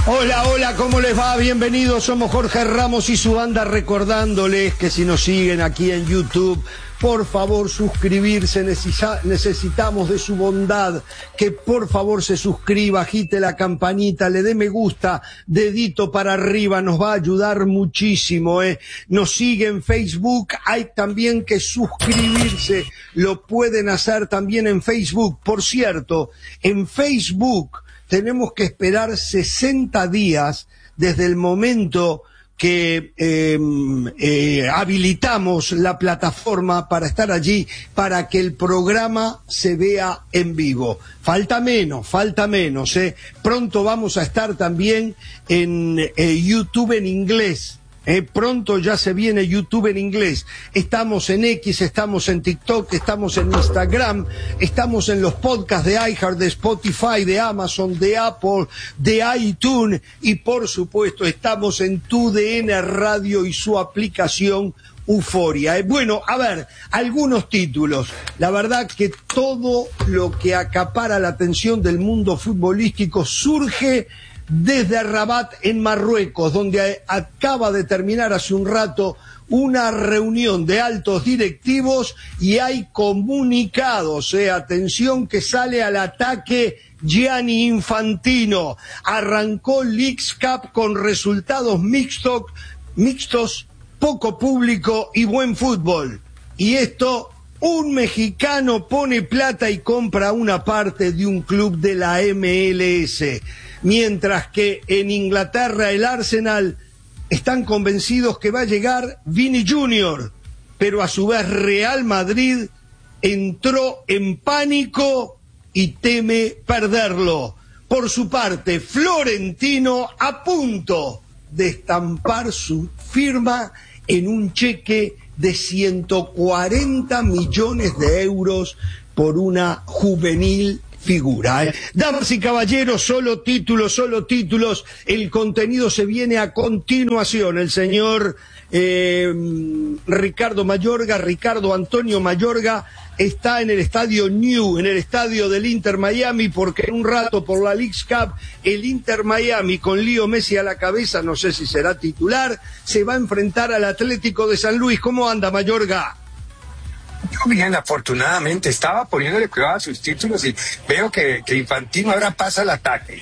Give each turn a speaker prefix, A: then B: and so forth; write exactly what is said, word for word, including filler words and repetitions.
A: Hola, hola, ¿cómo les va? Bienvenidos, somos Jorge Ramos y su banda, recordándoles que si nos siguen aquí en YouTube, por favor suscribirse, necesita, necesitamos de su bondad, que por favor se suscriba, agite la campanita, le dé me gusta, dedito para arriba, nos va a ayudar muchísimo, ¿eh? Nos sigue en Facebook, hay también que suscribirse, lo pueden hacer también en Facebook. Por cierto, en Facebook tenemos que esperar sesenta días desde el momento que eh, eh, habilitamos la plataforma para estar allí, para que el programa se vea en vivo. Falta menos, falta menos, ¿eh? Pronto vamos a estar también en eh, YouTube en inglés. Eh, pronto ya se viene YouTube en inglés. Estamos en X, estamos en TikTok, estamos en Instagram, estamos en los podcasts de iHeart, de Spotify, de Amazon, de Apple, de iTunes y por supuesto estamos en Tu D N Radio y su aplicación Euforia. Eh, bueno, a ver, algunos títulos. La verdad que todo lo que acapara la atención del mundo futbolístico surge desde Rabat, en Marruecos, donde acaba de terminar hace un rato una reunión de altos directivos y hay comunicados, eh, atención, que sale al ataque Gianni Infantino. Arrancó Leagues Cup con resultados mixtos, mixtos, poco público y buen fútbol. Y esto, un mexicano pone plata y compra una parte de un club de la M L S. Mientras que en Inglaterra el Arsenal están convencidos que va a llegar Vini junior, pero a su vez Real Madrid entró en pánico y teme perderlo. Por su parte, Florentino a punto de estampar su firma en un cheque de ciento cuarenta millones de euros por una juvenil figura, ¿eh? Damas y caballeros, solo títulos, solo títulos. El contenido se viene a continuación. El señor eh, Ricardo Mayorga, Ricardo Antonio Mayorga, está en el estadio New, en el estadio del Inter Miami, porque en un rato por la Leagues Cup, el Inter Miami con Leo Messi a la cabeza, no sé si será titular, se va a enfrentar al Atlético de San Luis. ¿Cómo anda, Mayorga?
B: Yo bien, afortunadamente, estaba poniéndole cuidado a sus títulos y veo que, que Infantino ahora pasa al ataque.